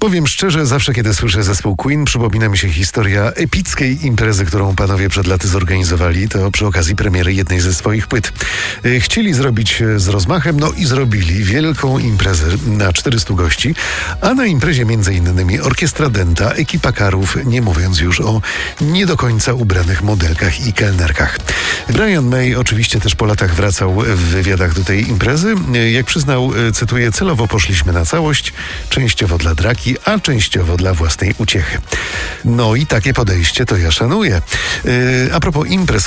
Powiem szczerze, zawsze kiedy słyszę zespół Queen, przypomina mi się historia epickiej imprezy, którą panowie przed laty zorganizowali. To przy okazji premiery jednej ze swoich płyt. Chcieli zrobić z rozmachem, no i zrobili wielką imprezę na 400 gości, a na imprezie m.in. orkiestra Denta, ekipa karów, nie mówiąc już o nie do końca ubranych modelkach i kelnerkach. Brian May oczywiście też po latach wracał w wywiadach do tej imprezy. Jak przyznał, cytuję, celowo poszliśmy na całość, częściowo dla draki, a częściowo dla własnej uciechy. No i takie podejście to ja szanuję. A propos imprez,